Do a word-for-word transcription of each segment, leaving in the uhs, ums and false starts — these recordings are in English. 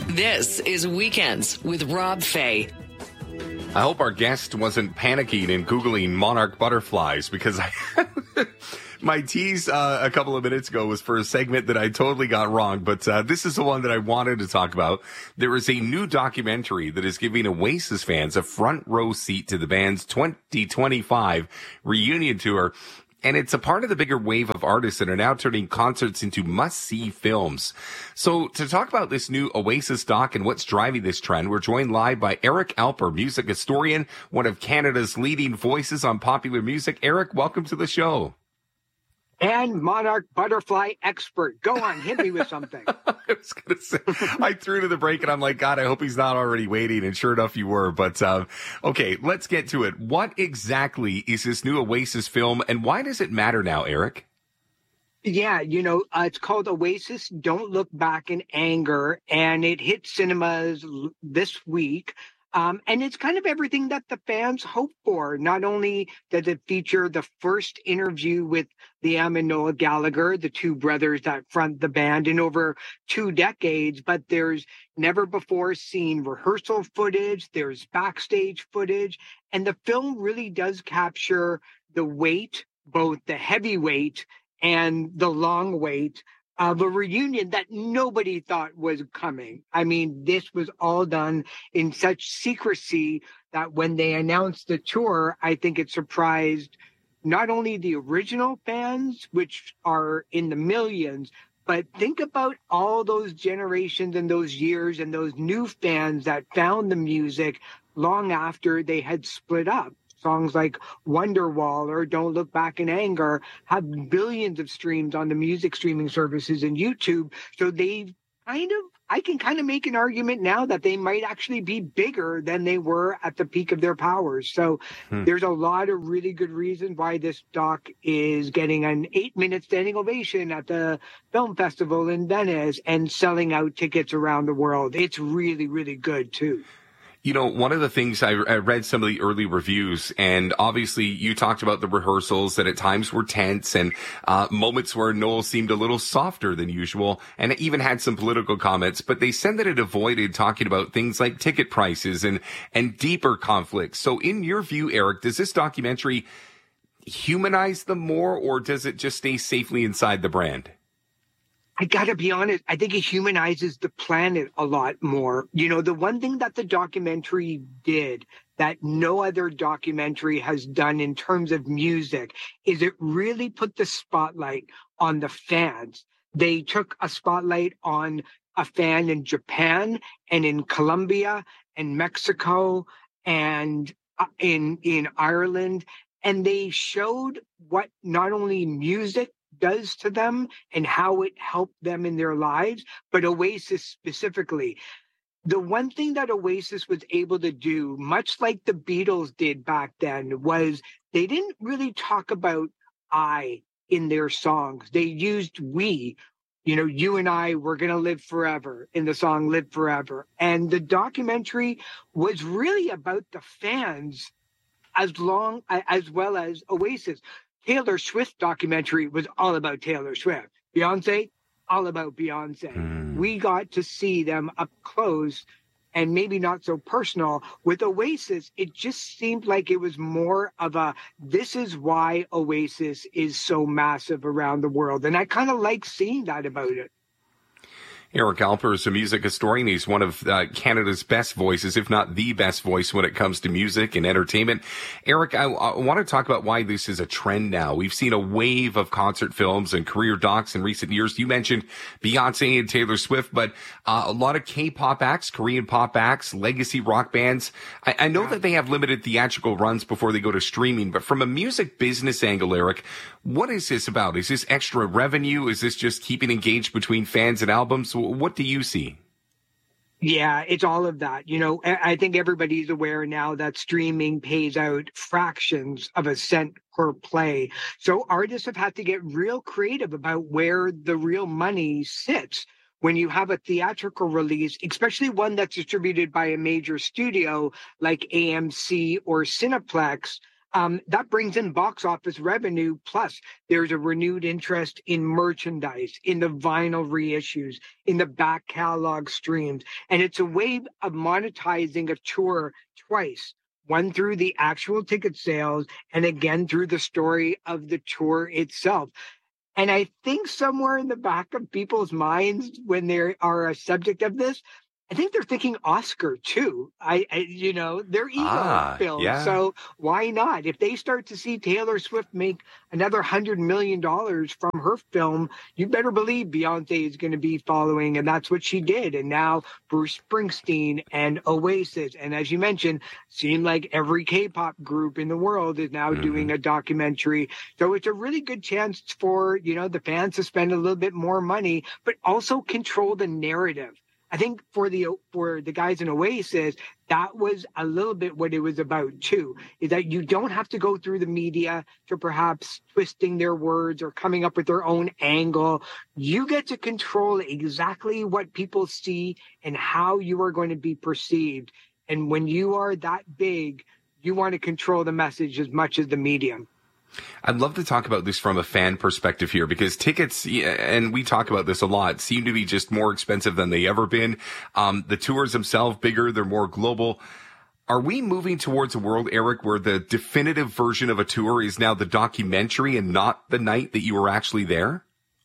This is Weekends with Rob Fay. I hope our guest wasn't panicking and Googling monarch butterflies, because I, my tease uh, a couple of minutes ago was for a segment that I totally got wrong. But uh, this is the one that I wanted to talk about. There is a new documentary that is giving Oasis fans a front row seat to the band's twenty twenty-five reunion tour. And it's a part of the bigger wave of artists that are now turning concerts into must-see films. So to talk about this new Oasis doc and what's driving this trend, we're joined live by Eric Alper, music historian, one of Canada's leading voices on popular music. Eric, welcome to the show. And monarch butterfly expert. Go on, hit me with something. I was going to say, I threw to the break and I'm like, God, I hope he's not already waiting. And sure enough, you were. But, um, okay, let's get to it. What exactly is this new Oasis film and why does it matter now, Eric? Yeah, you know, uh, it's called Oasis Don't Look Back in Anger, and it hit cinemas l- this week. Um, and it's kind of everything that the fans hope for. Not only does it feature the first interview with Liam and Noel Gallagher, the two brothers that front the band, in over two decades, but there's never before seen rehearsal footage, there's backstage footage, and the film really does capture the weight, both the heavy weight and the long weight of a reunion that nobody thought was coming. I mean, this was all done in such secrecy that when they announced the tour, I think it surprised not only the original fans, which are in the millions, but think about all those generations and those years and those new fans that found the music long after they had split up. Songs like Wonderwall or Don't Look Back in Anger have billions of streams on the music streaming services and YouTube. So they kind of, I can kind of make an argument now that they might actually be bigger than they were at the peak of their powers. So hmm. there's a lot of really good reasons why this doc is getting an eight minute standing ovation at the film festival in Venice and selling out tickets around the world. It's really, really good too. You know, one of the things I, I read some of the early reviews, and obviously you talked about the rehearsals that at times were tense and uh, moments where Noel seemed a little softer than usual, and it even had some political comments, but they said that it avoided talking about things like ticket prices and, and deeper conflicts. So in your view, Eric, does this documentary humanize them more, or does it just stay safely inside the brand? I gotta be honest, I think it humanizes the planet a lot more. You know, the one thing that the documentary did that no other documentary has done in terms of music is it really put the spotlight on the fans. They took a spotlight on a fan in Japan and in Colombia and Mexico and in, in Ireland. And they showed what not only music does to them and how it helped them in their lives, but Oasis specifically. The one thing that Oasis was able to do, much like the Beatles did back then, was they didn't really talk about I in their songs. They used we. You know, you and I, we're going to live forever in the song Live Forever. And the documentary was really about the fans as long as well as Oasis. Taylor Swift documentary was all about Taylor Swift. Beyonce, all about Beyonce. Mm. We got to see them up close and maybe not so personal. With Oasis, it just seemed like it was more of a, this is why Oasis is so massive around the world. And I kind of like seeing that about it. Eric Alper is a music historian. He's one of uh, Canada's best voices, if not the best voice when it comes to music and entertainment. Eric, I, I want to talk about why this is a trend now. We've seen a wave of concert films and career docs in recent years. You mentioned Beyonce and Taylor Swift, but uh, a lot of K-pop acts, Korean pop acts, legacy rock bands. I, I know that they have limited theatrical runs before they go to streaming, but from a music business angle, Eric, what is this about? Is this extra revenue? Is this just keeping engaged between fans and albums? What do you see? Yeah, it's all of that. You know, I think everybody's aware now that streaming pays out fractions of a cent per play. So artists have had to get real creative about where the real money sits. When you have a theatrical release, especially one that's distributed by a major studio like A M C or Cineplex, Um, that brings in box office revenue. Plus, there's a renewed interest in merchandise, in the vinyl reissues, in the back catalog streams. And it's a way of monetizing a tour twice. One through the actual ticket sales, and again through the story of the tour itself. And I think somewhere in the back of people's minds, when they are a subject of this, I think they're thinking Oscar too. I, I you know, they're ego Ah, films. yeah. So why not? If they start to see Taylor Swift make another hundred million dollars from her film, you better believe Beyonce is going to be following, and that's what she did. And now Bruce Springsteen and Oasis, and as you mentioned, seemed like every K-pop group in the world is now Mhm. doing a documentary. So it's a really good chance for, you know, the fans to spend a little bit more money, but also control the narrative. I think for the for the guys in Oasis, that was a little bit what it was about too, is that you don't have to go through the media to perhaps twisting their words or coming up with their own angle. You get to control exactly what people see and how you are going to be perceived. And when you are that big, you want to control the message as much as the medium. I'd love to talk about this from a fan perspective here, because tickets, and we talk about this a lot, seem to be just more expensive than they ever been. Um, the tours themselves bigger, they're more global. Are we moving towards a world, Eric, where the definitive version of a tour is now the documentary and not the night that you were actually there?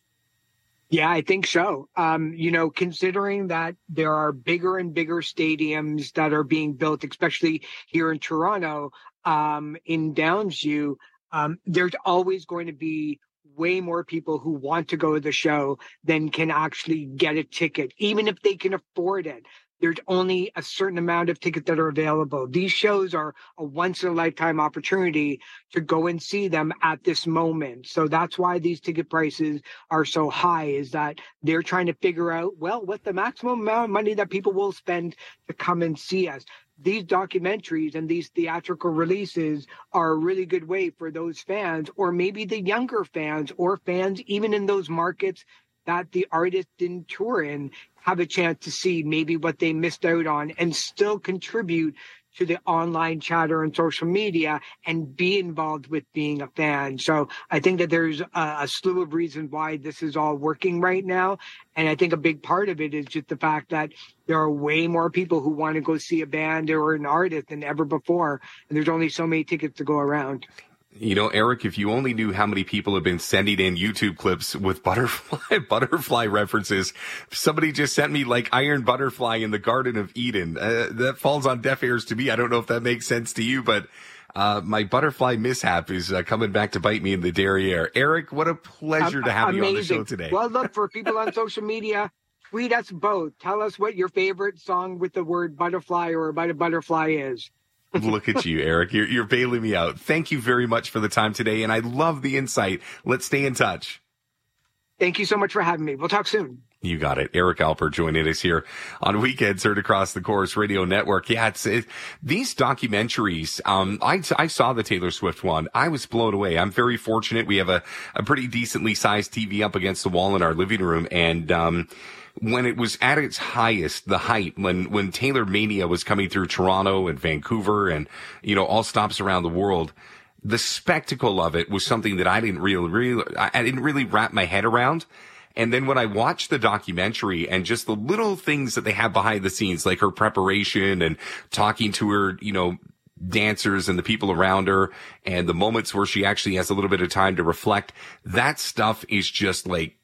Yeah, I think so. Um, you know, considering that there are bigger and bigger stadiums that are being built, especially here in Toronto, um, in Downsview, Um, there's always going to be way more people who want to go to the show than can actually get a ticket, even if they can afford it. There's only a certain amount of tickets that are available. These shows are a once-in-a-lifetime opportunity to go and see them at this moment. So that's why these ticket prices are so high, is that they're trying to figure out, well, what the maximum amount of money that people will spend to come and see us. These documentaries and these theatrical releases are a really good way for those fans, or maybe the younger fans, or fans even in those markets that the artist didn't tour in, have a chance to see maybe what they missed out on and still contribute to the online chatter and social media and be involved with being a fan. So I think that there's a, a slew of reasons why this is all working right now. And I think a big part of it is just the fact that there are way more people who want to go see a band or an artist than ever before. And there's only so many tickets to go around. You know, Eric, if you only knew how many people have been sending in YouTube clips with butterfly butterfly references. Somebody just sent me like Iron Butterfly in the Garden of Eden. Uh, that falls on deaf ears to me. I don't know if that makes sense to you, but uh, my butterfly mishap is uh, coming back to bite me in the derriere. Eric, what a pleasure Um, to have amazing. you on the show today. Well, look, for people on social media, tweet us both. Tell us what your favorite song with the word butterfly or about a butterfly is. Look at you, Eric. You're, you're bailing me out. Thank you very much for the time today, and I love the insight. Let's stay in touch. Thank you so much for having me. We'll talk soon. You got it. Eric Alper joining us here on Weekends heard across the Chorus Radio Network. Yeah, it's it, these documentaries. Um, I, I saw the Taylor Swift one. I was blown away. I'm very fortunate. We have a, a pretty decently sized T V up against the wall in our living room, and um, when it was at its highest, the height, when, when Taylor Mania was coming through Toronto and Vancouver and, you know, all stops around the world, the spectacle of it was something that I didn't really, really, I didn't really wrap my head around. And then when I watched the documentary and just the little things that they have behind the scenes, like her preparation and talking to her, you know, dancers and the people around her, and the moments where she actually has a little bit of time to reflect, that stuff is just like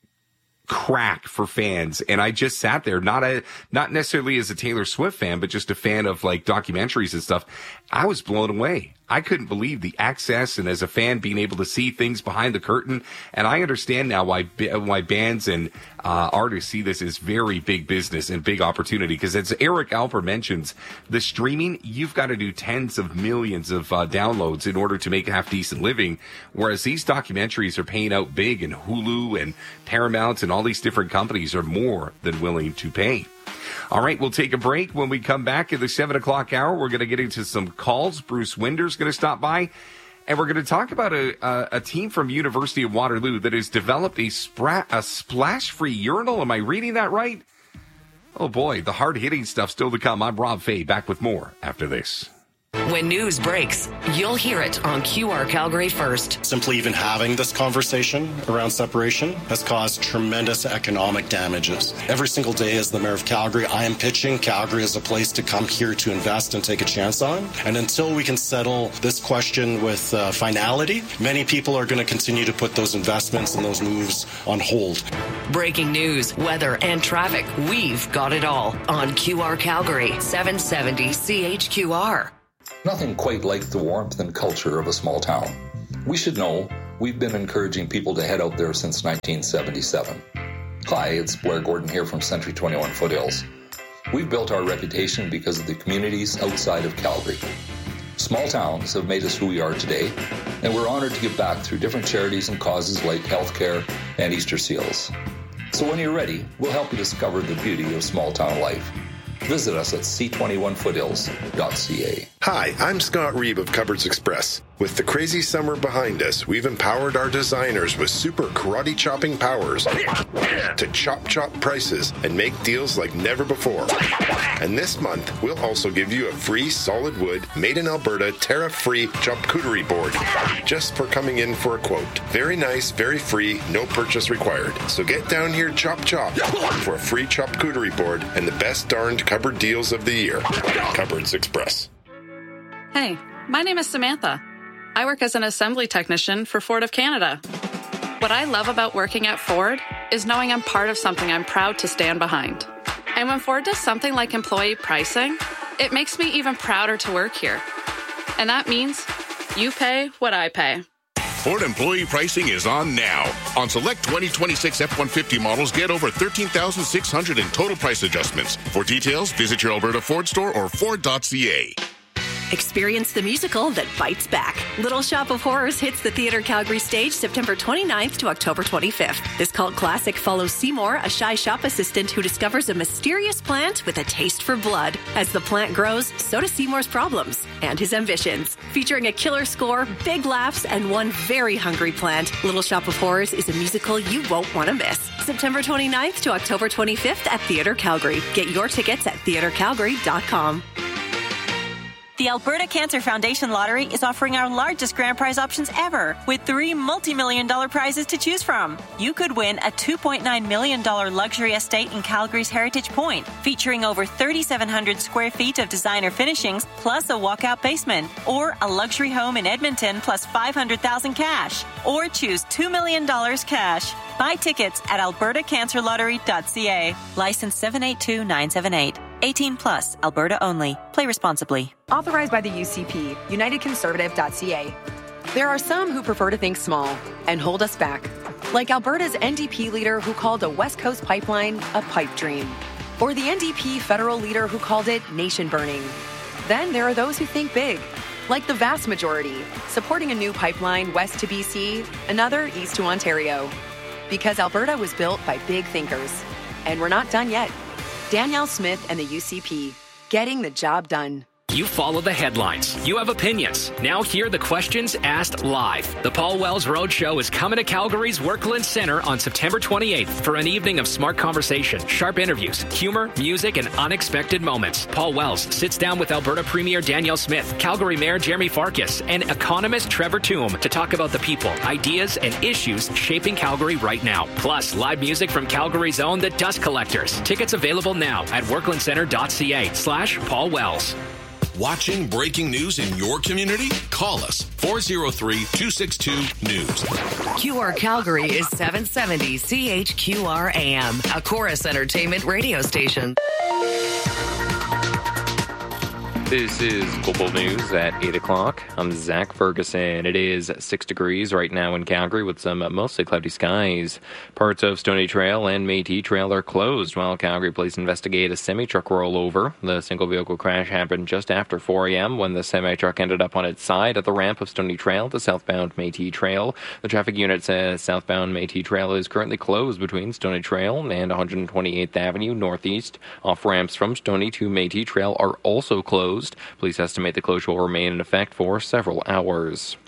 crack for fans. And I just sat there, not a, not necessarily as a Taylor Swift fan, but just a fan of like documentaries and stuff. I was blown away. I couldn't believe the access, and as a fan being able to see things behind the curtain. And I understand now why why bands and uh, artists see this as very big business and big opportunity. Because as Eric Alper mentions, the streaming, you've got to do tens of millions of uh, downloads in order to make a half decent living. Whereas these documentaries are paying out big, and Hulu and Paramount and all these different companies are more than willing to pay. All right, we'll take a break. When we come back at the seven o'clock hour, we're going to get into some calls. Bruce Winder's going to stop by, and we're going to talk about a, a, a team from University of Waterloo that has developed a, spra- a splash-free urinal. Am I reading that right? Oh, boy, the hard-hitting stuff still to come. I'm Rob Fay, back with more after this. When news breaks, you'll hear it on Q R Calgary first. Simply even having this conversation around separation has caused tremendous economic damages. Every single day as the mayor of Calgary, I am pitching Calgary as a place to come here to invest and take a chance on. And until we can settle this question with uh, finality, many people are going to continue to put those investments and those moves on hold. Breaking news, weather, and traffic. We've got it all on Q R Calgary, seven seventy C H Q R. Nothing quite like the warmth and culture of a small town. We should know we've been encouraging people to head out there since nineteen seventy-seven. Hi, it's Blair Gordon here from Century twenty-one Foothills. We've built our reputation because of the communities outside of Calgary. Small towns have made us who we are today, and we're honored to give back through different charities and causes like healthcare and Easter seals. So when you're ready, we'll help you discover the beauty of small town life. Visit us at c twenty-one foothills dot c a. Hi, I'm Scott Reeb of Cupboards Express. With the crazy summer behind us, we've empowered our designers with super karate chopping powers to chop chop prices and make deals like never before. And this month, we'll also give you a free solid wood, made in Alberta, Terra-free charcuterie board just for coming in for a quote. Very nice, very free, no purchase required. So get down here, chop chop, for a free charcuterie board and the best darned cupboard deals of the year. Cupboards Express. Hey, my name is Samantha. I work as an assembly technician for Ford of Canada. What I love about working at Ford is knowing I'm part of something I'm proud to stand behind. And when Ford does something like employee pricing, it makes me even prouder to work here. And that means you pay what I pay. Ford employee pricing is on now. On select twenty twenty-six F one fifty models, get over thirteen thousand six hundred in total price adjustments. For details, visit your Alberta Ford store or ford dot c a. Experience the musical that bites back. Little Shop of Horrors hits the Theatre Calgary stage September twenty-ninth to October twenty-fifth. This cult classic follows Seymour, a shy shop assistant who discovers a mysterious plant with a taste for blood. As the plant grows, so do Seymour's problems and his ambitions. Featuring a killer score, big laughs, and one very hungry plant, Little Shop of Horrors is a musical you won't want to miss. September twenty-ninth to October twenty-fifth at Theatre Calgary. Get your tickets at theatre calgary dot com. The Alberta Cancer Foundation Lottery is offering our largest grand prize options ever, with three multi-million dollar prizes to choose from. You could win a two point nine million dollars luxury estate in Calgary's Heritage Point, featuring over thirty-seven hundred square feet of designer finishings, plus a walkout basement, or a luxury home in Edmonton, plus five hundred thousand dollars cash, or choose two million dollars cash. Buy tickets at alberta cancer lottery dot c a. License seven eight two nine seven eight. eighteen plus, Alberta only. Play responsibly. Authorized by the U C P, united conservative dot c a. There are some who prefer to think small and hold us back, like Alberta's N D P leader who called a West Coast pipeline a pipe dream, or the N D P federal leader who called it nation burning. Then there are those who think big, like the vast majority, supporting a new pipeline west to B C, another east to Ontario. Because Alberta was built by big thinkers. And we're not done yet. Danielle Smith and the U C P, getting the job done. You follow the headlines. You have opinions. Now hear the questions asked live. The Paul Wells Roadshow is coming to Calgary's Workland Centre on September twenty-eighth for an evening of smart conversation, sharp interviews, humor, music, and unexpected moments. Paul Wells sits down with Alberta Premier Danielle Smith, Calgary Mayor Jeremy Farkas, and economist Trevor Toome to talk about the people, ideas, and issues shaping Calgary right now. Plus, live music from Calgary's own The Dust Collectors. Tickets available now at workland centre dot c a slash Paul Wells. Watching breaking news in your community? Call us four oh three, two six two, news. Q R Calgary is seven seventy C H Q R A M, a Chorus Entertainment radio station. This is Global News at eight o'clock. I'm Zach Ferguson. It is six degrees right now in Calgary with some mostly cloudy skies. Parts of Stony Trail and Métis Trail are closed while Calgary police investigate a semi-truck rollover. The single vehicle crash happened just after four a.m. when the semi-truck ended up on its side at the ramp of Stony Trail to southbound Métis Trail. The traffic unit says southbound Métis Trail is currently closed between Stony Trail and one hundred twenty-eighth Avenue Northeast. Off-ramps from Stony to Métis Trail are also closed. Police estimate the closure will remain in effect for several hours.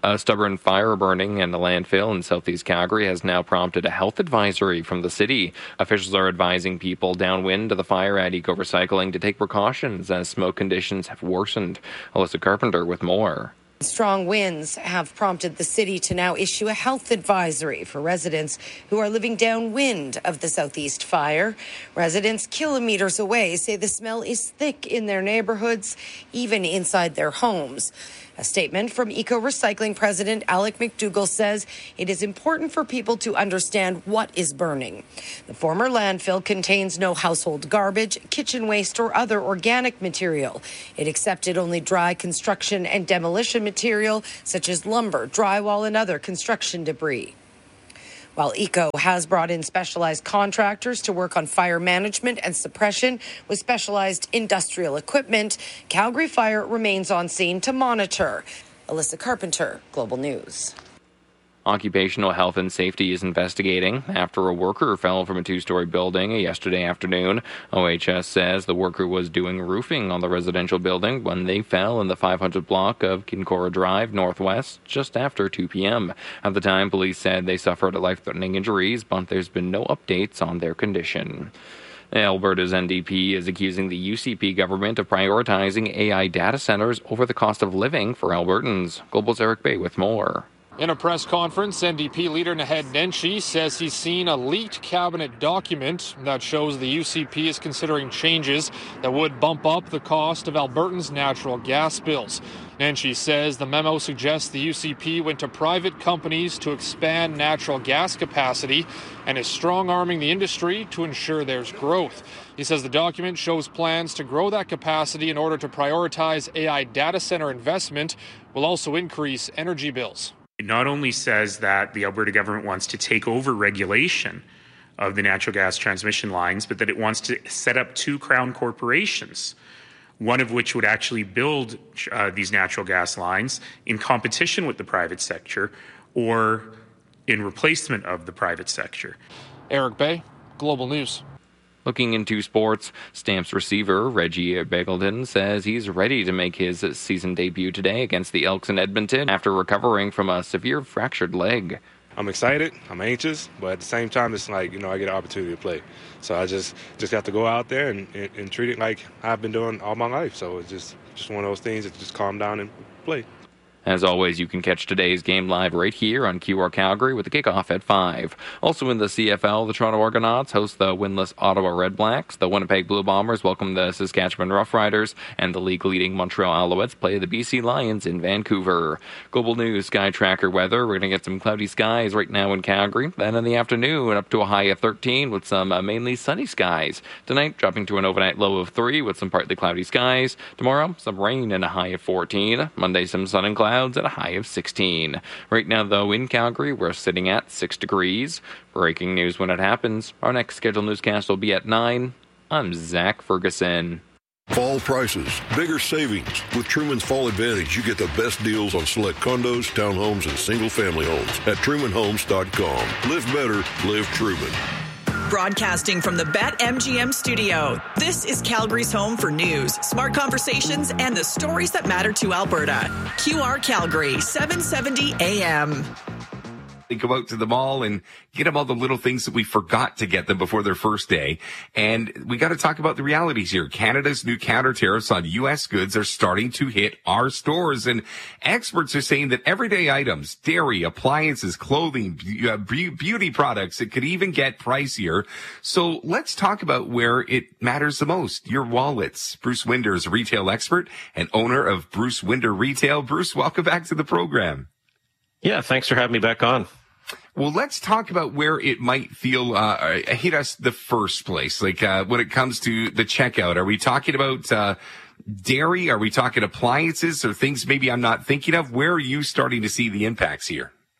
A stubborn fire burning in the landfill in southeast Calgary has now prompted a health advisory from the city. Officials are advising people downwind of the fire at Eco Recycling to take precautions as smoke conditions have worsened. Alyssa Carpenter with more. Strong winds have prompted the city to now issue a health advisory for residents who are living downwind of the southeast fire. Residents kilometers away say the smell is thick in their neighborhoods, even inside their homes. A statement from Eco Recycling President Alec McDougall says it is important for people to understand what is burning. The former landfill contains no household garbage, kitchen waste, or other organic material. It accepted only dry construction and demolition material, such as lumber, drywall, and other construction debris. While Eco has brought in specialized contractors to work on fire management and suppression with specialized industrial equipment, Calgary Fire remains on scene to monitor. Alyssa Carpenter, Global News. Occupational Health and Safety is investigating after a worker fell from a two-story building yesterday afternoon. O H S says the worker was doing roofing on the residential building when they fell in the five hundred block of Kincora Drive Northwest just after two p.m. At the time, police said they suffered life-threatening injuries, but there's been no updates on their condition. Alberta's N D P is accusing the U C P government of prioritizing A I data centers over the cost of living for Albertans. Global's Eric Bay with more. In a press conference, N D P leader Naheed Nenshi says he's seen a leaked cabinet document that shows the U C P is considering changes that would bump up the cost of Albertans' natural gas bills. Nenshi says the memo suggests the U C P went to private companies to expand natural gas capacity and is strong-arming the industry to ensure there's growth. He says the document shows plans to grow that capacity in order to prioritize A I data center investment, will also increase energy bills. It not only says that the Alberta government wants to take over regulation of the natural gas transmission lines, but that it wants to set up two crown corporations, one of which would actually build uh, these natural gas lines in competition with the private sector or in replacement of the private sector. Eric Bay, Global News. Looking into sports, Stamps receiver Reggie Begelton says he's ready to make his season debut today against the Elks in Edmonton after recovering from a severe fractured leg. I'm excited, I'm anxious, but at the same time, it's like, you know, I get an opportunity to play. So I just just have to go out there and, and, and treat it like I've been doing all my life. So it's just, just one of those things that just calm down and play. As always, you can catch today's game live right here on Q R Calgary with the kickoff at five. Also in the C F L, the Toronto Argonauts host the winless Ottawa Redblacks. The Winnipeg Blue Bombers welcome the Saskatchewan Roughriders, and the league-leading Montreal Alouettes play the B C Lions in Vancouver. Global News Sky Tracker weather. We're going to get some cloudy skies right now in Calgary. Then in the afternoon, up to a high of thirteen with some uh, mainly sunny skies. Tonight, dropping to an overnight low of three with some partly cloudy skies. Tomorrow, some rain and a high of fourteen. Monday, some sun and clouds at a high of sixteen. Right now, though, in Calgary, we're sitting at six degrees. Breaking news when it happens. Our next scheduled newscast will be at nine. I'm Zach Ferguson. Fall prices, bigger savings. With Truman's Fall Advantage, you get the best deals on select condos, townhomes, and single-family homes at Truman Homes dot com. Live better, live Truman. Broadcasting from the BetMGM studio, this is Calgary's home for news, smart conversations, and the stories that matter to Alberta. Q R Calgary, seven seventy A M. They go out to the mall and get them all the little things that we forgot to get them before their first day. And we got to talk about the realities here. Canada's new counter tariffs on U S goods are starting to hit our stores. And experts are saying that everyday items, dairy, appliances, clothing, beauty products, it could even get pricier. So let's talk about where it matters the most, your wallets. Bruce Winder is a retail expert and owner of Bruce Winder Retail. Bruce, welcome back to the program. Yeah, thanks for having me back on. Well, let's talk about where it might feel uh, hit us the first place. Like uh, when it comes to the checkout, are we talking about uh, dairy? Are we talking appliances or things maybe I'm not thinking of? Where are you starting to see the impacts here?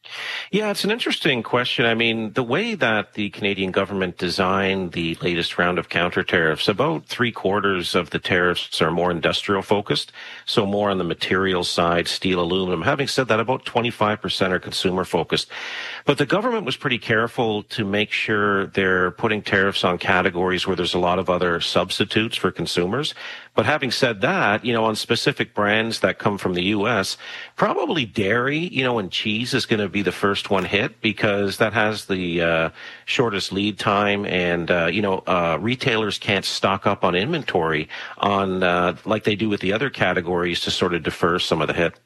Yeah, it's an interesting question. I mean, the way that the Canadian government designed the latest round of counter tariffs, about three quarters of the tariffs are more industrial focused, so more on the materials side, steel, aluminum. Having said that, about twenty-five percent are consumer focused. But the government was pretty careful to make sure they're putting tariffs on categories where there's a lot of other substitutes for consumers. But having said that, you know, on specific brands that come from the U S, probably dairy, you know, and cheese is going to be the first one hit because that has the uh, shortest lead time. And, uh, you know, uh, retailers can't stock up on inventory on uh, like they do with the other categories to sort of defer some of the hit.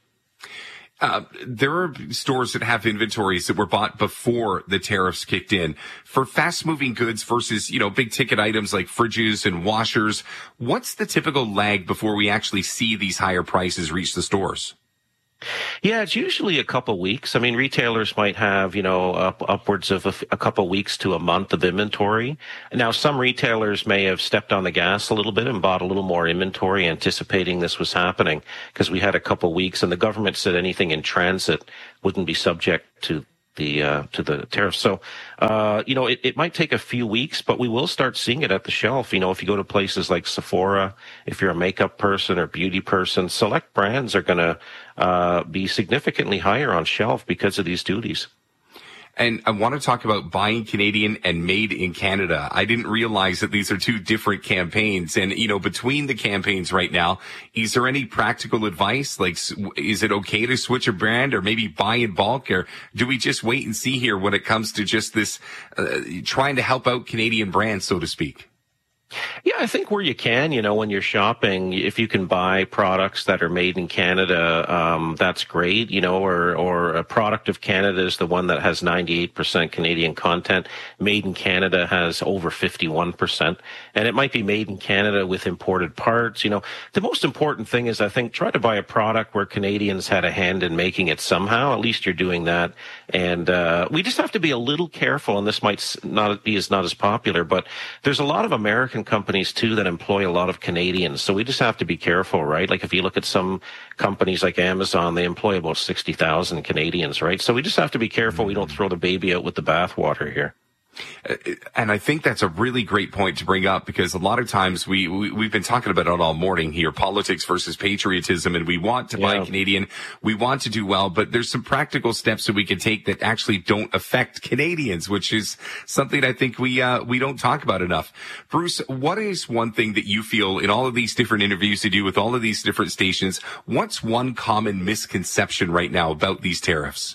Uh, there are stores that have inventories that were bought before the tariffs kicked in. For fast-moving goods versus, you know, big-ticket items like fridges and washers, what's the typical lag before we actually see these higher prices reach the stores? Yeah, it's usually a couple weeks. I mean, retailers might have, you know, up, upwards of a, a couple weeks to a month of inventory. Now, some retailers may have stepped on the gas a little bit and bought a little more inventory, anticipating this was happening because we had a couple weeks, and the government said anything in transit wouldn't be subject to the uh, to the tariffs. So, uh, you know, it, it might take a few weeks, but we will start seeing it at the shelf. You know, if you go to places like Sephora, if you're a makeup person or beauty person, select brands are going to uh, be significantly higher on shelf because of these duties. And I want to talk about buying Canadian and made in Canada. I didn't realize that these are two different campaigns. And, you know, between the campaigns right now, is there any practical advice? Like, is it okay to switch a brand or maybe buy in bulk? Or do we just wait and see here when it comes to just this, uh, trying to help out Canadian brands, so to speak? Yeah, I think where you can, you know, when you're shopping, if you can buy products that are made in Canada, um, that's great, you know, or, or a product of Canada is the one that has ninety-eight percent Canadian content. Made in Canada has over fifty-one percent. And it might be made in Canada with imported parts. You know, the most important thing is, I think, try to buy a product where Canadians had a hand in making it somehow. At least you're doing that. And, uh, we just have to be a little careful, and this might not be as not as popular, but there's a lot of American companies too that employ a lot of Canadians. So we just have to be careful, right? Like if you look at some companies like Amazon, they employ about sixty thousand Canadians, right? So we just have to be careful we don't throw the baby out with the bathwater here. And I think that's a really great point to bring up, because a lot of times we, we, we've been talking about it all morning here, politics versus patriotism, and we want to buy yeah. Canadian, we want to do well, but there's some practical steps that we can take that actually don't affect Canadians, which is something I think we, uh, we don't talk about enough. Bruce, what is one thing that you feel in all of these different interviews you do with all of these different stations, what's one common misconception right now about these tariffs?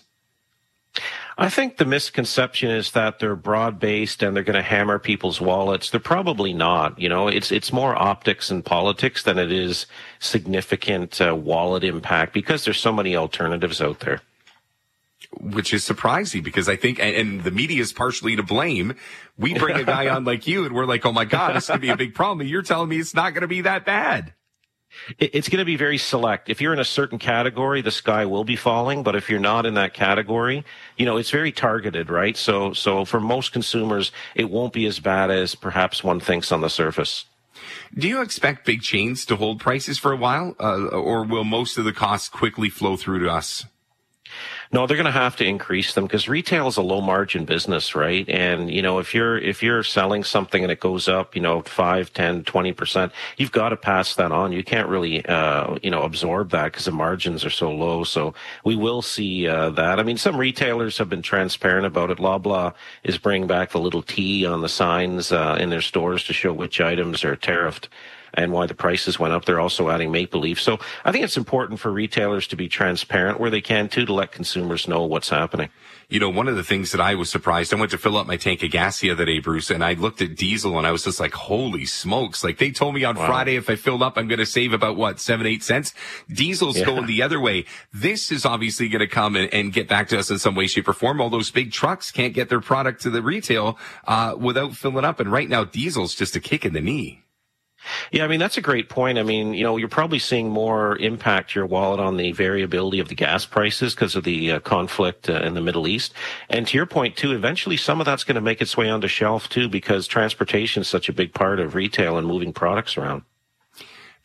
I think the misconception is that they're broad-based and they're going to hammer people's wallets. They're probably not. You know, it's it's more optics and politics than it is significant uh, wallet impact, because there's so many alternatives out there. Which is surprising, because I think, and, and the media is partially to blame. We bring a guy on like you and we're like, oh my God, this could be a big problem. And you're telling me it's not going to be that bad. It's going to be very select. If you're in a certain category, the sky will be falling. But if you're not in that category, you know, it's very targeted, right? So, so for most consumers, it won't be as bad as perhaps one thinks on the surface. Do you expect big chains to hold prices for a while, uh, or will most of the costs quickly flow through to us? No, they're going to have to increase them, because retail is a low margin business, right? And, you know, if you're, if you're selling something and it goes up, you know, five, ten, twenty percent, you've got to pass that on. You can't really, uh, you know, absorb that because the margins are so low. So we will see, uh, that. I mean, some retailers have been transparent about it. Loblaw is bringing back the little T on the signs, uh, in their stores to show which items are tariffed and why the prices went up. They're also adding Maple Leaf. So I think it's important for retailers to be transparent where they can too, to let consumers know what's happening. You know, one of the things that I was surprised, I went to fill up my tank of gas the other day, Bruce, and I looked at diesel and I was just like, holy smokes. Like, they told me on wow. Friday, if I filled up, I'm going to save about what, seven, eight cents. Diesel's yeah. going the other way. This is obviously going to come and, and get back to us in some way, shape or form. All those big trucks can't get their product to the retail, uh, without filling up. And right now, diesel's just a kick in the knee. Yeah, I mean, that's a great point. I mean, you know, you're probably seeing more impact to your wallet on the variability of the gas prices because of the uh, conflict uh, in the Middle East. And to your point, too, eventually some of that's going to make its way onto shelf, too, because transportation is such a big part of retail and moving products around.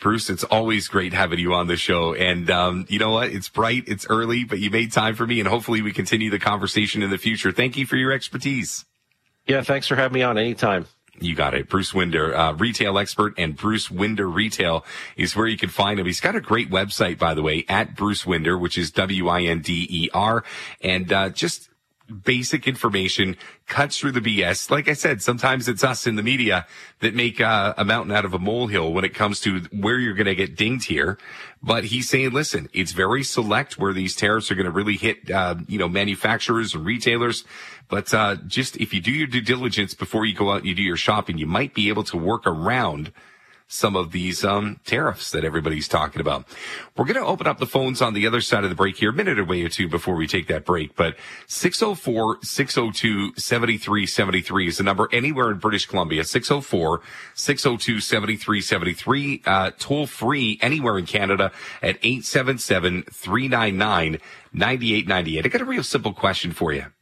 Bruce, it's always great having you on the show. And um, you know what? It's bright, it's early, but you made time for me, and hopefully we continue the conversation in the future. Thank you for your expertise. Yeah, thanks for having me on anytime. You got it. Bruce Winder, uh, retail expert, and Bruce Winder Retail is where you can find him. He's got a great website, by the way, at Bruce Winder, which is W I N D E R. And uh, just basic information, cuts through the B S. Like I said, sometimes it's us in the media that make uh, a mountain out of a molehill when it comes to where you're going to get dinged here. But he's saying, listen, it's very select where these tariffs are going to really hit, uh, you know, manufacturers and retailers. But uh, just if you do your due diligence before you go out and you do your shopping, you might be able to work around some of these um tariffs that everybody's talking about. We're going to open up the phones on the other side of the break here, a minute away or two before we take that break. But six oh four, six oh two, seven three seven three is the number anywhere in British Columbia. six oh four, six oh two, seven three seven three. Uh, toll free anywhere in Canada at eight seven seven, three nine nine, nine eight nine eight. I got a real simple question for you.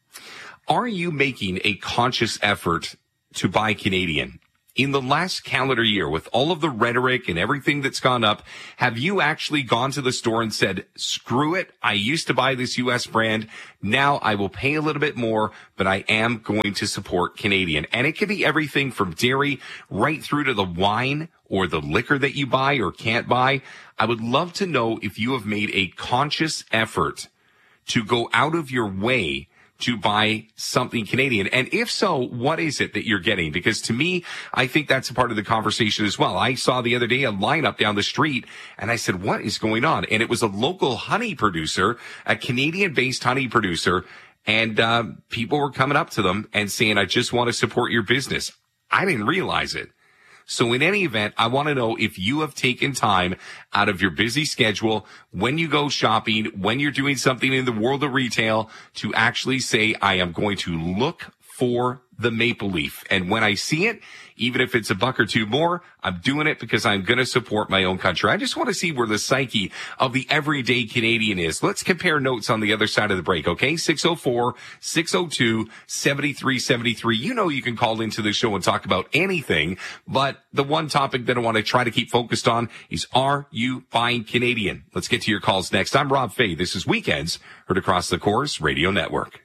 Are you making a conscious effort to buy Canadian? In the last calendar year, with all of the rhetoric and everything that's gone up, have you actually gone to the store and said, screw it, I used to buy this U S brand, now I will pay a little bit more, but I am going to support Canadian? And it can be everything from dairy right through to the wine or the liquor that you buy or can't buy. I would love to know if you have made a conscious effort to go out of your way to buy something Canadian. And if so, what is it that you're getting? Because to me, I think that's a part of the conversation as well. I saw the other day a lineup down the street and I said, what is going on? And it was a local honey producer, a Canadian-based honey producer. And uh, people were coming up to them and saying, I just want to support your business. I didn't realize it. So in any event, I want to know if you have taken time out of your busy schedule when you go shopping, when you're doing something in the world of retail, to actually say, I am going to look for the maple leaf. And when I see it, even if it's a buck or two more, I'm doing it because I'm going to support my own country. I just want to see where the psyche of the everyday Canadian is. Let's compare notes on the other side of the break, okay? six oh four, six oh two, seven three seven three. You know you can call into the show and talk about anything, but the one topic that I want to try to keep focused on is, are you buying Canadian? Let's get to your calls next. I'm Rob Fay. This is Weekends, heard across the Corus Radio Network.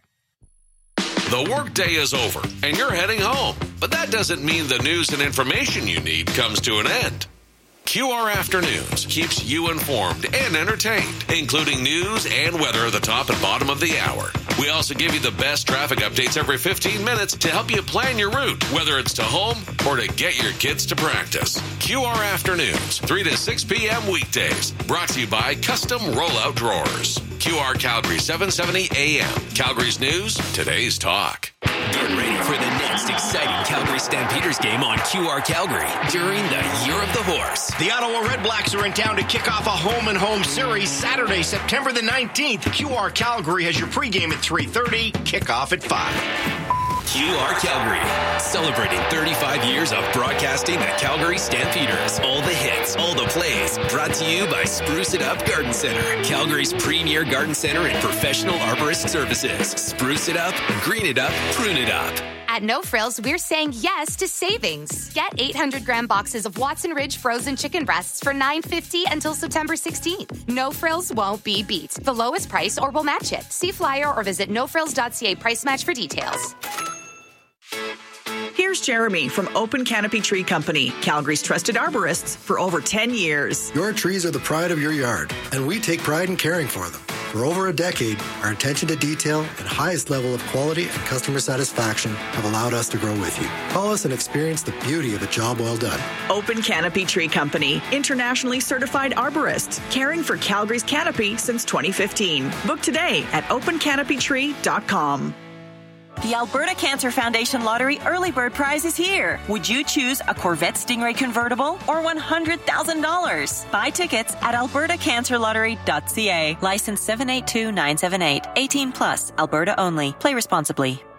The workday is over and you're heading home, but that doesn't mean the news and information you need comes to an end. Q R Afternoons keeps you informed and entertained, including news and weather at the top and bottom of the hour. We also give you the best traffic updates every fifteen minutes to help you plan your route, whether it's to home or to get your kids to practice. Q R Afternoons, three to six p.m. weekdays. Brought to you by Custom Rollout Drawers. Q R Calgary, seven seventy A M. Calgary's news, today's talk. Get ready for the next exciting Calgary Stampeders game on Q R Calgary during the Year of the Horse. The Ottawa Redblacks are in town to kick off a home-and-home series Saturday, September the nineteenth. Q R Calgary has your pregame at three thirty, kickoff at five. Q R Calgary, celebrating thirty-five years of broadcasting the Calgary Stampeders. All the hits, all the plays, brought to you by Spruce It Up Garden Center, Calgary's premier garden center and professional arborist services. Spruce it up, green it up, prune it up. At No Frills, we're saying yes to savings. Get eight hundred gram boxes of Watson Ridge frozen chicken breasts for nine fifty until September sixteenth. No Frills won't be beat. The lowest price or we'll match it. See flyer or visit no frills dot c a price match for details. Here's Jeremy from Open Canopy Tree Company, Calgary's trusted arborists for over ten years. Your trees are the pride of your yard, and we take pride in caring for them. For over a decade, our attention to detail and highest level of quality and customer satisfaction have allowed us to grow with you. Call us and experience the beauty of a job well done. Open Canopy Tree Company, internationally certified arborists, caring for Calgary's canopy since twenty fifteen. Book today at open canopy tree dot com. The Alberta Cancer Foundation Lottery Early Bird Prize is here. Would you choose a Corvette Stingray convertible or one hundred thousand dollars? Buy tickets at alberta cancer lottery dot c a. License seven eight two nine seven eight. eighteen plus. Alberta only. Play responsibly.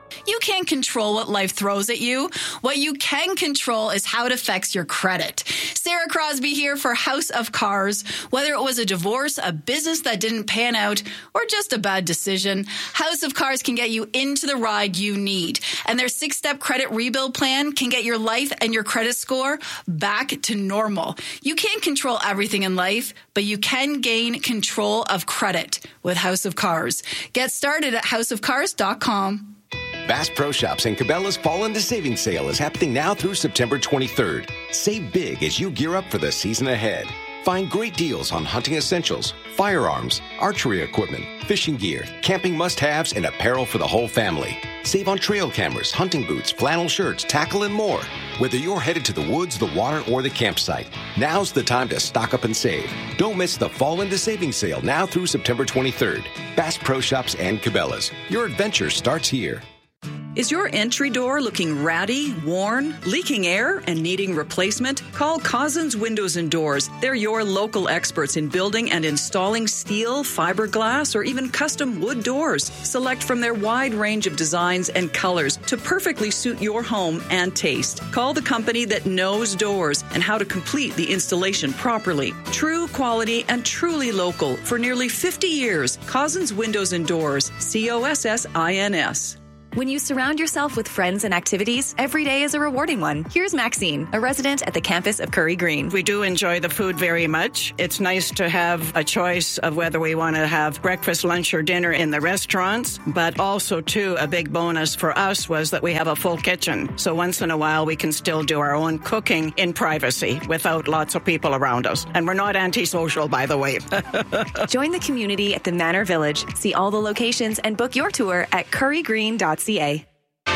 You can't control what life throws at you. What you can control is how it affects your credit. Sarah Crosby here for House of Cars. Whether it was a divorce, a business that didn't pan out, or just a bad decision, House of Cars can get you into the ride you need. And their six-step credit rebuild plan can get your life and your credit score back to normal. You can't control everything in life, but you can gain control of credit with House of Cars. Get started at house of cars dot com. Bass Pro Shops and Cabela's Fall into Savings Sale is happening now through September twenty-third. Save big as you gear up for the season ahead. Find great deals on hunting essentials, firearms, archery equipment, fishing gear, camping must-haves, and apparel for the whole family. Save on trail cameras, hunting boots, flannel shirts, tackle, and more. Whether you're headed to the woods, the water, or the campsite, now's the time to stock up and save. Don't miss the Fall into Savings Sale now through September twenty-third. Bass Pro Shops and Cabela's. Your adventure starts here. Is your entry door looking ratty, worn, leaking air, and needing replacement? Call Cousins Windows and Doors. They're your local experts in building and installing steel, fiberglass, or even custom wood doors. Select from their wide range of designs and colors to perfectly suit your home and taste. Call the company that knows doors and how to complete the installation properly. True quality and truly local for nearly fifty years. Cousins Windows and Doors. C O S S I N S. When you surround yourself with friends and activities, every day is a rewarding one. Here's Maxine, a resident at the campus of Curry Green. We do enjoy the food very much. It's nice to have a choice of whether we want to have breakfast, lunch, or dinner in the restaurants. But also, too, a big bonus for us was that we have a full kitchen. So once in a while, we can still do our own cooking in privacy without lots of people around us. And we're not antisocial, by the way. Join the community at the Manor Village. See all the locations and book your tour at curry green dot c a.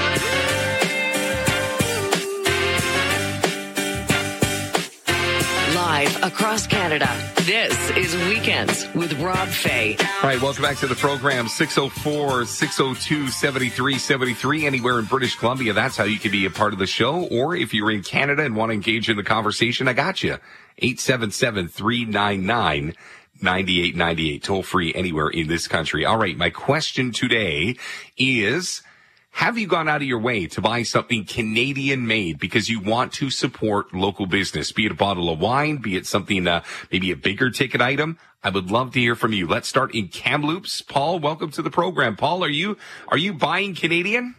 Live across Canada, this is Weekends with Rob Fay. All right, welcome back to the program. six oh four, six oh two, seven three seven three. Anywhere in British Columbia, that's how you can be a part of the show. Or if you're in Canada and want to engage in the conversation, I got you. eight seven seven, three nine nine, nine eight nine eight. Toll free anywhere in this country. All right, my question today is, have you gone out of your way to buy something Canadian made because you want to support local business, be it a bottle of wine, be it something, uh, maybe a bigger ticket item? I would love to hear from you. Let's start in Kamloops. Paul, welcome to the program. Paul, are you, are you buying Canadian?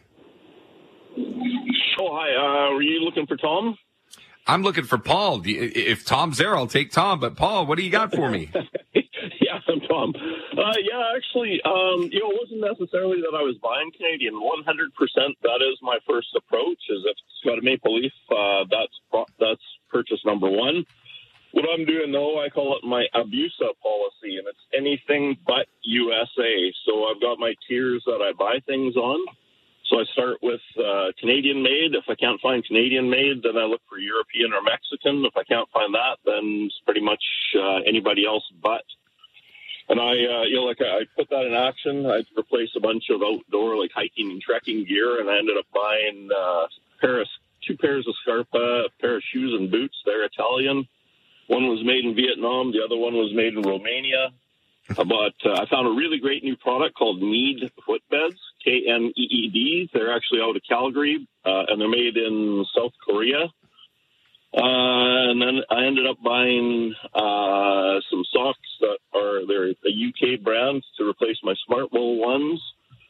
Oh, hi. Uh, were you looking for Tom? I'm looking for Paul. If Tom's there, I'll take Tom. But Paul, what do you got for me? Yeah, I'm Tom. Uh, yeah, actually, um, you know, it wasn't necessarily that I was buying Canadian. one hundred percent that is my first approach, is if it's got a maple leaf, uh, that's, that's purchase number one. What I'm doing, though, I call it my Abusa policy, and it's anything but U S A. So I've got my tiers that I buy things on. So I start with uh, Canadian made. If I can't find Canadian made, then I look for European or Mexican. If I can't find that, then it's pretty much uh, anybody else but. And I, uh, you know, like I, I put that in action. I replaced a bunch of outdoor, like hiking and trekking gear, and I ended up buying uh, a pair of, two pairs of Scarpa, a pair of shoes and boots. They're Italian. One was made in Vietnam. The other one was made in Romania. But uh, I found a really great new product called Mead Footbeds, K M E E D. They're actually out of Calgary, uh, and they're made in South Korea. Uh, and then I ended up buying uh, some socks that are they're a U K brand to replace my Smart Wool ones.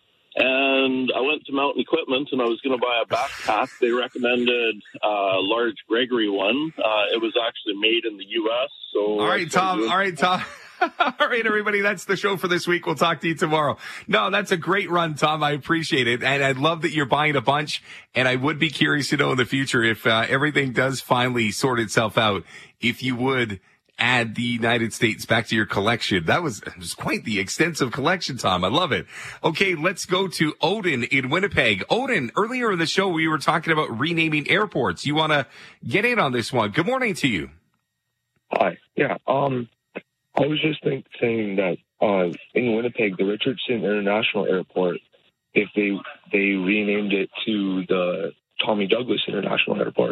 And I went to Mountain Equipment, and I was going to buy a backpack. They recommended a uh, large Gregory one. Uh, it was actually made in the U S. So all right, Tom. All right, Tom. All right, everybody, that's the show for this week. We'll talk to you tomorrow. No, that's a great run, Tom. I appreciate it. And I love that you're buying a bunch. And I would be curious to know in the future if uh, everything does finally sort itself out, if you would add the United States back to your collection. That was, it was quite the extensive collection, Tom. I love it. Okay, let's go to Odin in Winnipeg. Odin, earlier in the show, we were talking about renaming airports. You want to get in on this one. Good morning to you. Hi. Yeah. Um, I was just think, saying that uh, in Winnipeg, the Richardson International Airport, if they they renamed it to the Tommy Douglas International Airport.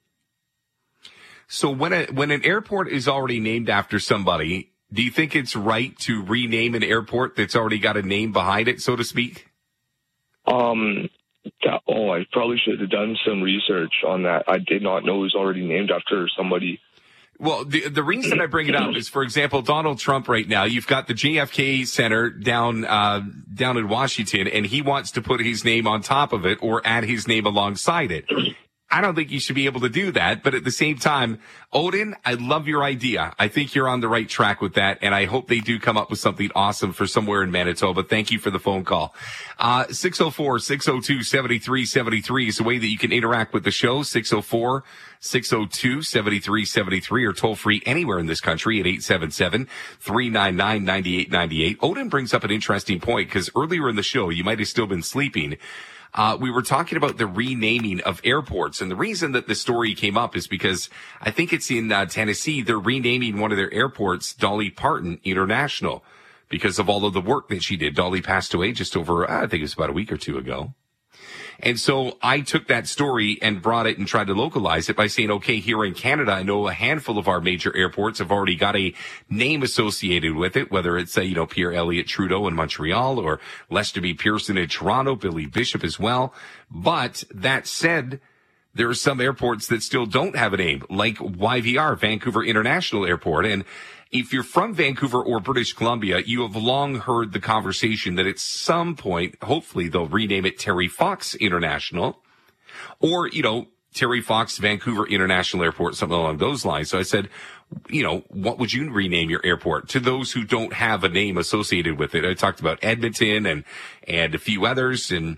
So when a when an airport is already named after somebody, do you think it's right to rename an airport that's already got a name behind it, so to speak? Um, That, oh, I probably should have done some research on that. I did not know it was already named after somebody. Well, the the reason I bring it up is, for example, Donald Trump right now, you've got the J F K Center down uh, down in Washington, and he wants to put his name on top of it or add his name alongside it. I don't think you should be able to do that. But at the same time, Odin, I love your idea. I think you're on the right track with that. And I hope they do come up with something awesome for somewhere in Manitoba. Thank you for the phone call. Uh, six oh four, six oh two, seven three seven three is the way that you can interact with the show. six oh four, six oh two, seven three seven three or toll free anywhere in this country at eight seven seven, three nine nine, nine eight nine eight. Odin brings up an interesting point because earlier in the show, you might have still been sleeping. Uh, we were talking about the renaming of airports, and the reason that the story came up is because I think it's in uh, Tennessee. They're renaming one of their airports Dolly Parton International because of all of the work that she did. Dolly passed away just over, uh, I think it was about a week or two ago. And so I took that story and brought it and tried to localize it by saying, okay, here in Canada, I know a handful of our major airports have already got a name associated with it, whether it's, uh, you know, Pierre Elliott Trudeau in Montreal or Lester B. Pearson in Toronto, Billy Bishop as well. But that said, there are some airports that still don't have a name, like Y V R, Vancouver International Airport. And if you're from Vancouver or British Columbia, you have long heard the conversation that at some point, hopefully they'll rename it Terry Fox International or, you know, Terry Fox Vancouver International Airport, something along those lines. So I said, you know, what would you rename your airport? To those who don't have a name associated with it. I talked about Edmonton and, and a few others, and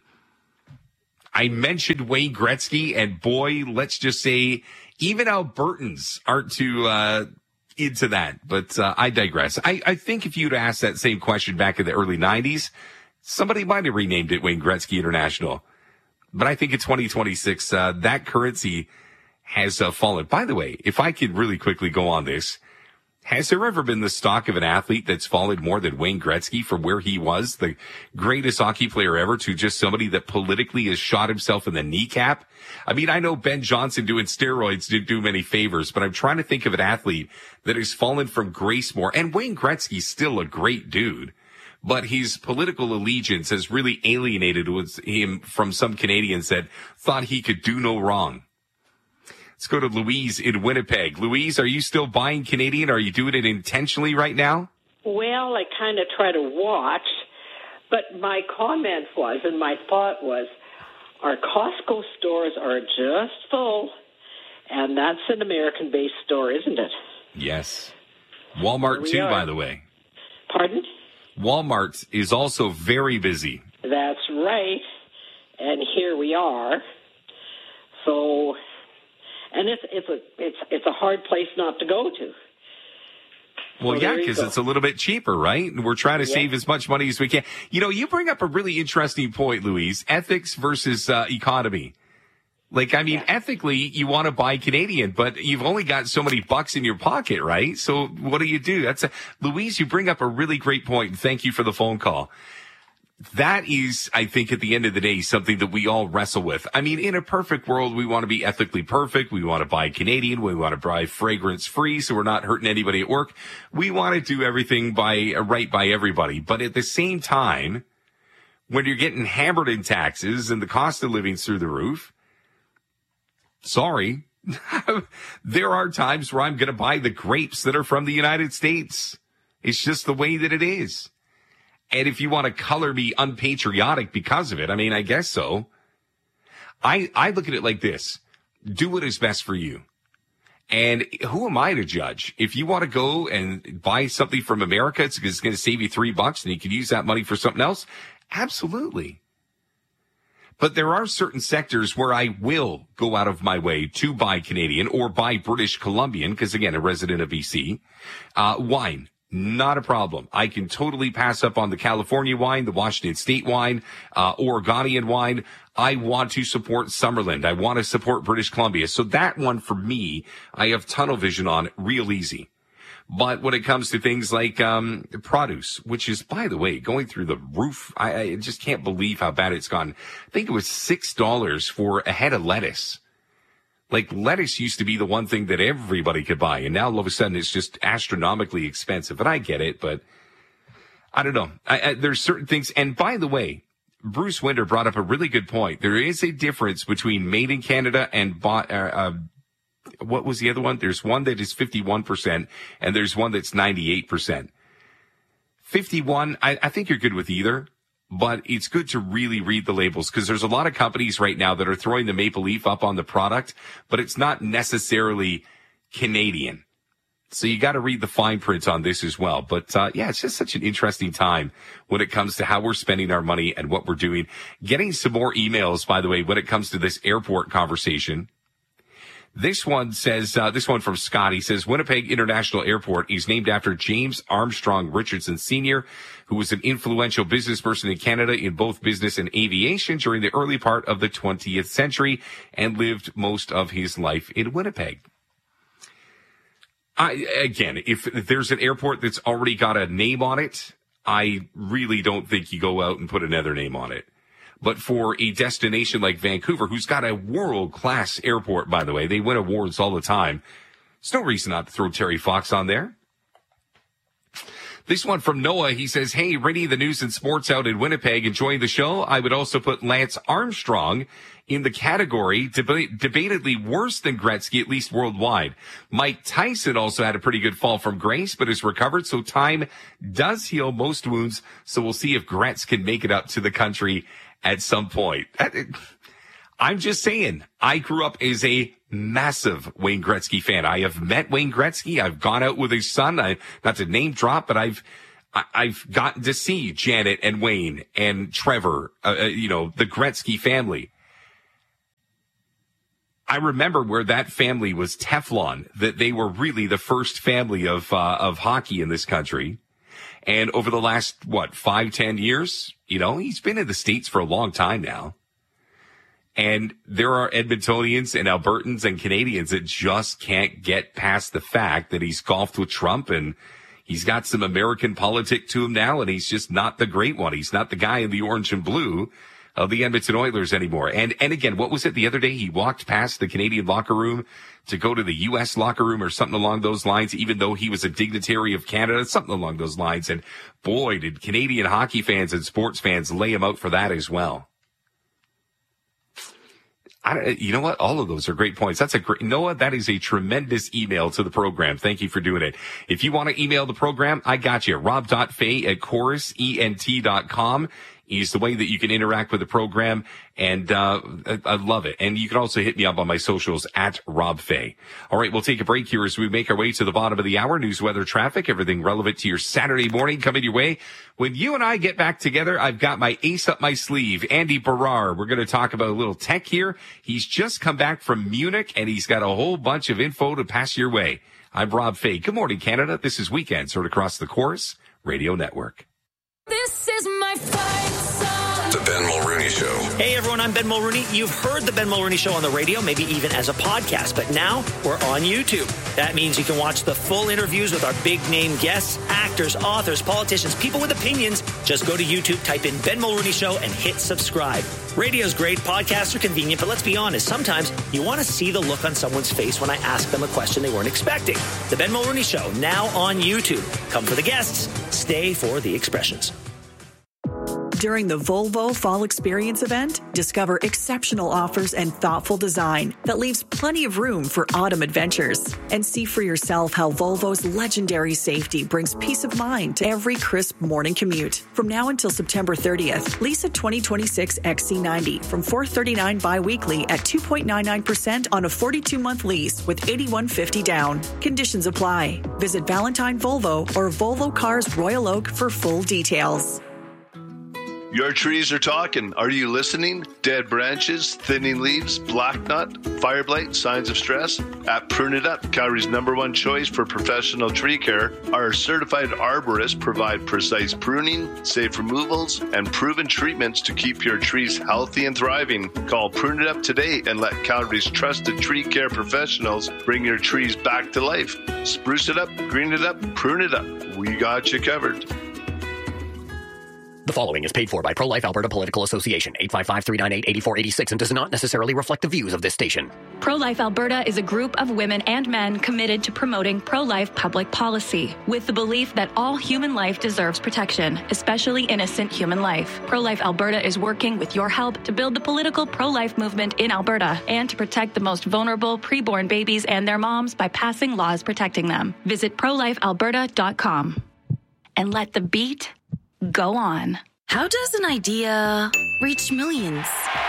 I mentioned Wayne Gretzky, and boy, let's just say even Albertans aren't too, uh, into that, but uh, I digress. I, I think if you'd asked that same question back in the early nineties, somebody might have renamed it Wayne Gretzky International. But I think in twenty twenty-six, uh, that currency has uh, fallen. By the way, if I could really quickly go on this, has there ever been the stock of an athlete that's fallen more than Wayne Gretzky from where he was, the greatest hockey player ever, to just somebody that politically has shot himself in the kneecap? I mean, I know Ben Johnson doing steroids didn't do many favors, but I'm trying to think of an athlete that has fallen from grace more. And Wayne Gretzky's still a great dude, but his political allegiance has really alienated him from some Canadians that thought he could do no wrong. Let's go to Louise in Winnipeg. Louise, are you still buying Canadian? Are you doing it intentionally right now? Well, I kind of try to watch, but my comment was, and my thought was, our Costco stores are just full, and that's an American-based store, isn't it? Yes. Walmart, too, are. by the way. Pardon? Walmart is also very busy. That's right, and here we are. So, and it's it's a it's it's a hard place not to go to. Well, so yeah, because it's a little bit cheaper, right? And we're trying to yeah. save as much money as we can. You know, you bring up a really interesting point, Louise, ethics versus uh, economy. Like, I mean, yeah. ethically, you want to buy Canadian, but you've only got so many bucks in your pocket, right? So what do you do? That's a, Louise, you bring up a really great point, and thank you for the phone call. That is, I think, at the end of the day, something that we all wrestle with. I mean, in a perfect world, we want to be ethically perfect. We want to buy Canadian. We want to buy fragrance-free, so we're not hurting anybody at work. We want to do everything by right by everybody. But at the same time, when you're getting hammered in taxes and the cost of living's through the roof, sorry, there are times where I'm going to buy the grapes that are from the United States. It's just the way that it is. And if you want to color me unpatriotic because of it, I mean, I guess so. I, I look at it like this. Do what is best for you. And who am I to judge? If you want to go and buy something from America, it's, it's going to save you three bucks and you can use that money for something else. Absolutely. But there are certain sectors where I will go out of my way to buy Canadian or buy British Columbian, because again, a resident of B C. Uh, wine. Not a problem. I can totally pass up on the California wine, the Washington State wine, uh, Oregonian wine. I want to support Summerland. I want to support British Columbia. So that one for me, I have tunnel vision on real easy. But when it comes to things like, um, produce, which is, by the way, going through the roof, I, I just can't believe how bad it's gone. I think it was six dollars for a head of lettuce. Like, lettuce used to be the one thing that everybody could buy, and now all of a sudden it's just astronomically expensive. And I get it, but I don't know. I, I, there's certain things. And by the way, Bruce Winder brought up a really good point. There is a difference between made in Canada and bought, uh, uh, what was the other one? There's one that is fifty-one percent and there's one that's ninety-eight percent. fifty-one, I, I think you're good with either, but it's good to really read the labels because there's a lot of companies right now that are throwing the maple leaf up on the product, but it's not necessarily Canadian. So you got to read the fine print on this as well. But, uh, yeah, it's just such an interesting time when it comes to how we're spending our money and what we're doing. Getting some more emails, by the way, when it comes to this airport conversation. This one says, uh, this one from Scott, he says, Winnipeg International Airport is named after James Armstrong Richardson Senior, who was an influential business person in Canada in both business and aviation during the early part of the twentieth century and lived most of his life in Winnipeg. I, again, if there's an airport that's already got a name on it, I really don't think you go out and put another name on it. But for a destination like Vancouver, who's got a world-class airport, by the way, they win awards all the time, there's no reason not to throw Terry Fox on there. This one from Noah, he says, hey, ready the news and sports out in Winnipeg, enjoying the show. I would also put Lance Armstrong in the category, deb- debatedly worse than Gretzky, at least worldwide. Mike Tyson also had a pretty good fall from grace, but has recovered, so time does heal most wounds, so we'll see if Gretz can make it up to the country at some point. I'm just saying, I grew up as a massive Wayne Gretzky fan. I have met Wayne Gretzky. I've gone out with his son. I, not to name drop, but I've, I've gotten to see Janet and Wayne and Trevor, uh, you know, the Gretzky family. I remember where that family was Teflon, that they were really the first family of, uh, of hockey in this country. And over the last, what, five, ten years, you know, he's been in the States for a long time now. And there are Edmontonians and Albertans and Canadians that just can't get past the fact that he's golfed with Trump and he's got some American politic to him now, and he's just not the great one. He's not the guy in the orange and blue of the Edmonton Oilers anymore. And, and again, what was it the other day? He walked past the Canadian locker room to go to the U S locker room or something along those lines, even though he was a dignitary of Canada, something along those lines. And boy, did Canadian hockey fans and sports fans lay him out for that as well. I don't, you know what? All of those are great points. That's a great, Noah, that is a tremendous email to the program. Thank you for doing it. If you want to email the program, I got you. rob.fay at chorus ent dot com is the way that you can interact with the program. And, uh, I, I love it. And you can also hit me up on my socials at Rob Fay. All right. We'll take a break here as we make our way to the bottom of the hour. News, weather, traffic, everything relevant to your Saturday morning coming your way. When you and I get back together, I've got my ace up my sleeve, Andy Barrar. We're going to talk about a little tech here. He's just come back from Munich and he's got a whole bunch of info to pass your way. I'm Rob Fay. Good morning, Canada. This is Weekends heard across the Chorus Radio Network. This is my fight song. The Ben Mulrooney Show. Hey everyone, I'm Ben Mulrooney. You've heard the Ben Mulrooney Show on the radio, maybe even as a podcast, but now we're on YouTube. That means you can watch the full interviews with our big name guests, actors, authors, politicians, people with opinions. Just go to YouTube, type in Ben Mulrooney Show, and hit subscribe. Radio's great, podcasts are convenient, but let's be honest, sometimes you want to see the look on someone's face when I ask them a question they weren't expecting. The Ben Mulrooney Show, now on YouTube. Come for the guests, stay for the expressions. During the Volvo Fall Experience event, discover exceptional offers and thoughtful design that leaves plenty of room for autumn adventures. And see for yourself how Volvo's legendary safety brings peace of mind to every crisp morning commute. From now until September thirtieth, lease a twenty twenty-six X C ninety from four hundred thirty-nine dollars bi-weekly at two point nine nine percent on a forty-two month lease with eighty-one fifty down. Conditions apply. Visit Valentine Volvo or Volvo Cars Royal Oak for full details. Your trees are talking. Are you listening? Dead branches, thinning leaves, black nut, fire blight, signs of stress? At Prune It Up, Calgary's number one choice for professional tree care, our certified arborists provide precise pruning, safe removals, and proven treatments to keep your trees healthy and thriving. Call Prune It Up today and let Calgary's trusted tree care professionals bring your trees back to life. Spruce it up, green it up, prune it up. We got you covered. The following is paid for by Pro-Life Alberta Political Association, eight five five, three nine eight, eight four eight six, and does not necessarily reflect the views of this station. Pro-Life Alberta is a group of women and men committed to promoting pro-life public policy, with the belief that all human life deserves protection, especially innocent human life. Pro-Life Alberta is working with your help to build the political pro-life movement in Alberta and to protect the most vulnerable preborn babies and their moms by passing laws protecting them. Visit pro life alberta dot com and let the beat go on. How does an idea reach millions?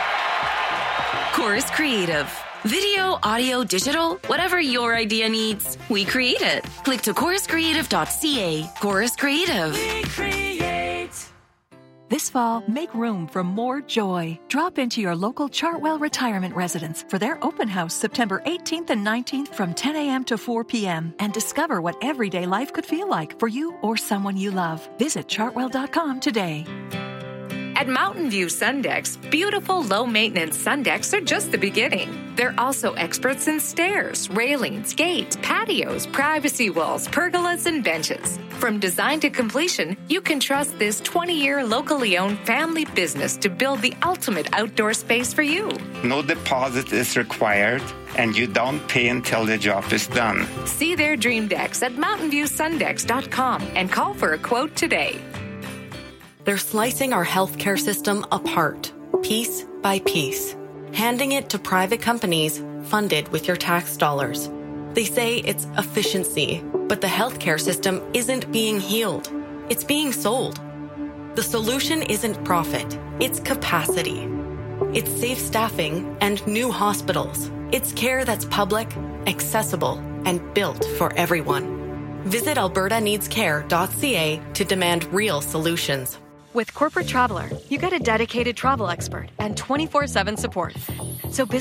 Chorus Creative. Video, audio, digital, whatever your idea needs, we create it. Click to chorus creative dot c a. Chorus Creative. We create. This fall, make room for more joy. Drop into your local Chartwell Retirement Residence for their open house September eighteenth and nineteenth from ten a.m. to four p.m. and discover what everyday life could feel like for you or someone you love. Visit chartwell dot com today. At Mountain View Sundecks, beautiful low-maintenance Sundecks are just the beginning. They're also experts in stairs, railings, gates, patios, privacy walls, pergolas, and benches. From design to completion, you can trust this twenty-year locally owned family business to build the ultimate outdoor space for you. No deposit is required, and you don't pay until the job is done. See their dream decks at mountain view sundecks dot com and call for a quote today. They're slicing our healthcare system apart, piece by piece, handing it to private companies funded with your tax dollars. They say it's efficiency, but the healthcare system isn't being healed. It's being sold. The solution isn't profit, it's capacity. It's safe staffing and new hospitals. It's care that's public, accessible, and built for everyone. Visit alberta needs care dot c a to demand real solutions. With Corporate Traveler, you get a dedicated travel expert and twenty-four seven support. So business